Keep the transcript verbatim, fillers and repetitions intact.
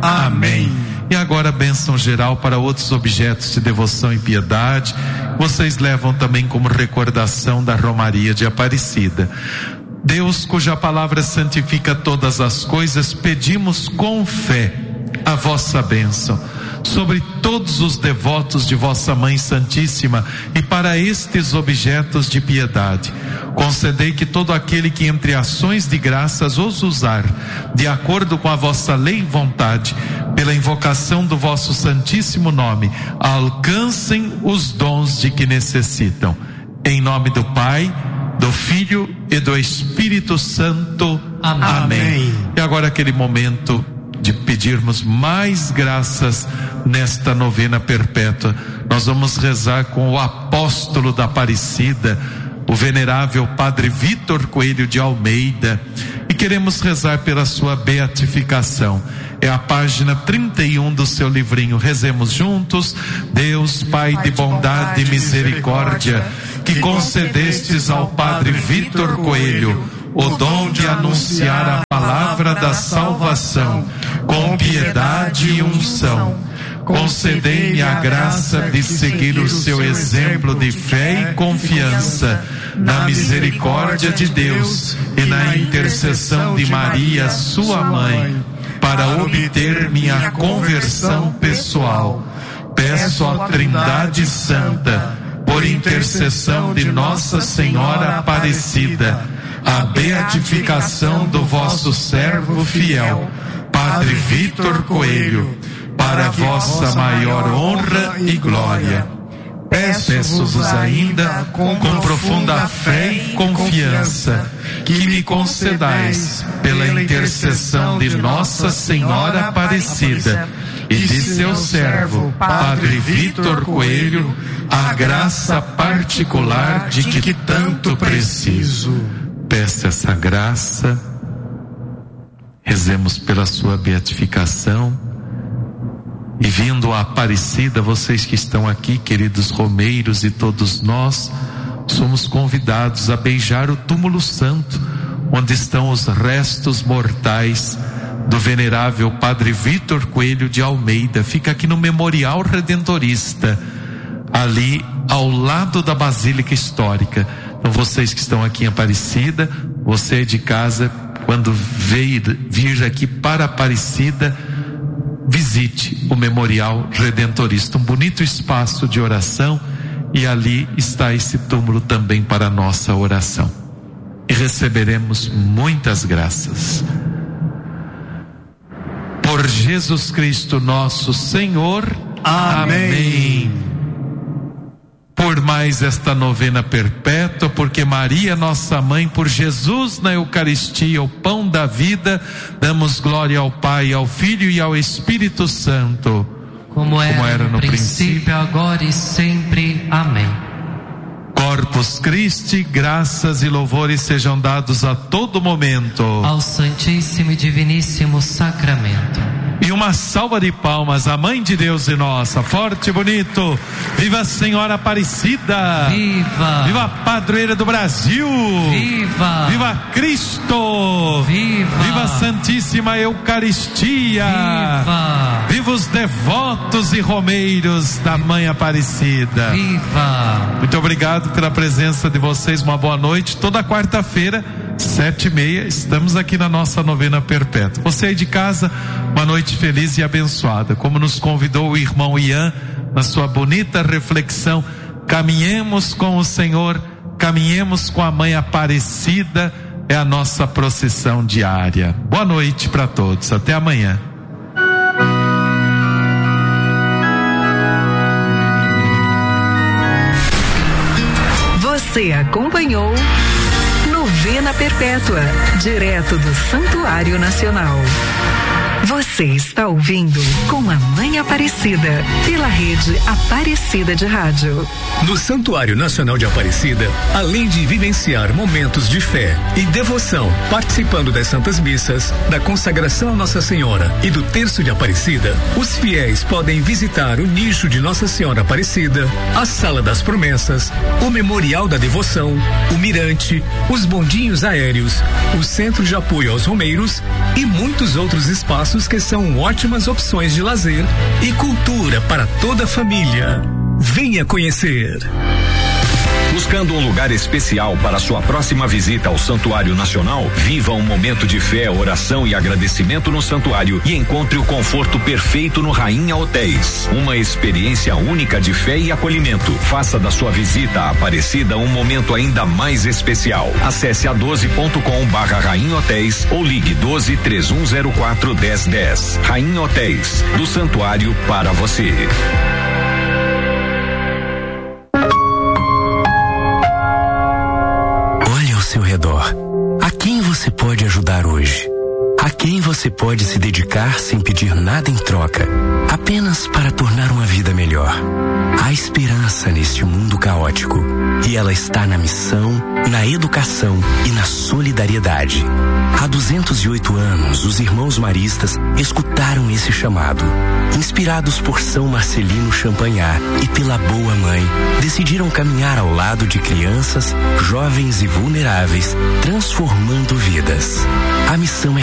Amém. E agora a bênção geral para outros objetos de devoção e piedade. Vocês levam também como recordação da Romaria de Aparecida. Deus, cuja palavra santifica todas as coisas, pedimos com fé a vossa bênção sobre todos os devotos de vossa Mãe Santíssima e para estes objetos de piedade. Concedei que todo aquele que entre ações de graças os usar, de acordo com a vossa lei e vontade, pela invocação do vosso santíssimo nome, alcancem os dons de que necessitam. Em nome do Pai, do Filho e do Espírito Santo. Amém. Amém. E agora aquele momento de pedirmos mais graças nesta novena perpétua. Nós vamos rezar com o apóstolo da Aparecida, o venerável Padre Vítor Coelho de Almeida, e queremos rezar pela sua beatificação. É a página trinta e um do seu livrinho. Rezemos juntos. Deus, Pai de bondade e misericórdia, que concedestes ao Padre Vítor Coelho o dom de anunciar a palavra da salvação com piedade e unção, concedei-me a graça de seguir o seu exemplo de fé e confiança na misericórdia de Deus e na intercessão de Maria, sua mãe, para obter minha conversão pessoal. Peço à Trindade Santa, por intercessão de Nossa Senhora Aparecida, a beatificação do vosso servo fiel, Padre Vítor Coelho, para vossa maior honra e glória. Peço-vos ainda, com profunda fé e confiança, que me concedais, pela intercessão de Nossa Senhora Aparecida e de seu servo, Padre Vítor Coelho, a graça particular de que tanto preciso. Peça essa graça, rezemos pela sua beatificação. E vindo a Aparecida, vocês que estão aqui, queridos romeiros, e todos nós, somos convidados a beijar o túmulo santo, onde estão os restos mortais do venerável Padre Vítor Coelho de Almeida. Fica aqui no Memorial Redentorista, ali ao lado da Basílica Histórica. Então vocês que estão aqui em Aparecida, você de casa, quando vir, vir aqui para Aparecida, visite o Memorial Redentorista, um bonito espaço de oração, e ali está esse túmulo também para a nossa oração. E receberemos muitas graças. Por Jesus Cristo nosso Senhor. Amém. Amém. Por mais esta novena perpétua, porque Maria, nossa mãe, por Jesus na Eucaristia, o pão da vida, damos glória ao Pai, ao Filho e ao Espírito Santo, como era, como era no, no princípio, princípio, agora e sempre. Amém. Corpus Christi, graças e louvores sejam dados a todo momento ao Santíssimo e Diviníssimo Sacramento. E uma salva de palmas à Mãe de Deus e nossa, forte e bonito. Viva a Senhora Aparecida! Viva! Viva a Padroeira do Brasil! Viva! Viva Cristo! Viva! Viva a Santíssima Eucaristia! Viva! Viva os devotos e romeiros da Mãe Aparecida! Viva! Muito obrigado pela presença de vocês, uma boa noite. Toda quarta-feira, sete e meia, estamos aqui na nossa novena perpétua. Você aí de casa, uma noite feliz e abençoada. Como nos convidou o irmão Ian, na sua bonita reflexão, caminhemos com o Senhor, caminhemos com a Mãe Aparecida, é a nossa procissão diária. Boa noite para todos, até amanhã. Você acompanhou Novena Perpétua, direto do Santuário Nacional. Você está ouvindo Com a Mãe Aparecida, pela rede Aparecida de Rádio. No Santuário Nacional de Aparecida, além de vivenciar momentos de fé e devoção, participando das Santas Missas, da consagração a Nossa Senhora e do Terço de Aparecida, os fiéis podem visitar o nicho de Nossa Senhora Aparecida, a Sala das Promessas, o Memorial da Devoção, o Mirante, os bondinhos radinhos aéreos, o centro de apoio aos romeiros e muitos outros espaços que são ótimas opções de lazer e cultura para toda a família. Venha conhecer. Buscando um lugar especial para sua próxima visita ao Santuário Nacional? Viva um momento de fé, oração e agradecimento no santuário e encontre o conforto perfeito no Rainha Hotéis. Uma experiência única de fé e acolhimento. Faça da sua visita à Aparecida um momento ainda mais especial. Acesse a doze ponto com barra Rainha Hotéis ou ligue doze, três um zero quatro, dez dez. Rainha Hotéis, do santuário para você. Seu redor. A quem você pode ajudar hoje? A quem você pode se dedicar sem pedir nada em troca, apenas para tornar uma vida melhor? Há esperança neste mundo caótico e ela está na missão, na educação e na solidariedade. Há duzentos e oito anos, os irmãos maristas escutaram esse chamado. Inspirados por São Marcelino Champagnat e pela Boa Mãe, decidiram caminhar ao lado de crianças, jovens e vulneráveis, transformando vidas. A missão é